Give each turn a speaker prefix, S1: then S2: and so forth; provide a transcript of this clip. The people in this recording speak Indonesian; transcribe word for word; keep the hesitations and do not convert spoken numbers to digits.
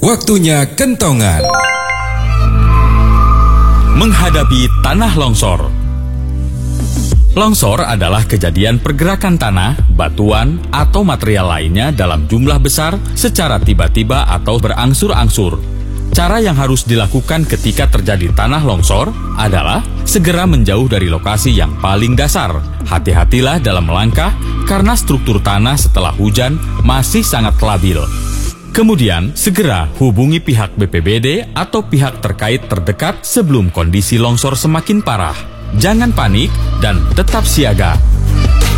S1: Waktunya kentongan.
S2: Menghadapi tanah longsor. Longsor adalah kejadian pergerakan tanah, batuan, atau material lainnya dalam jumlah besar secara tiba-tiba atau berangsur-angsur. Cara yang harus dilakukan ketika terjadi tanah longsor adalah segera menjauh dari lokasi yang paling dasar. Hati-hatilah dalam melangkah karena struktur tanah setelah hujan masih sangat labil. Kemudian, segera hubungi pihak B P B D atau pihak terkait terdekat sebelum kondisi longsor semakin parah. Jangan panik dan tetap siaga.